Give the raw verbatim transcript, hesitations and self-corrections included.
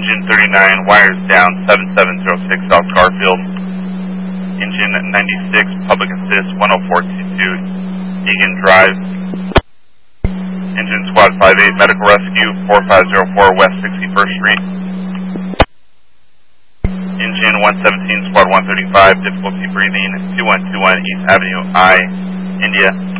Engine thirty-nine, wires down, seven seven zero six South Garfield. Engine ninety-six, public assist, one oh four two two, Egan Drive. Engine squad five eight, medical rescue, four five zero four West sixty-first Street. Engine one seventeen, squad one thirty-five, difficulty breathing, two one two one East Avenue I, India.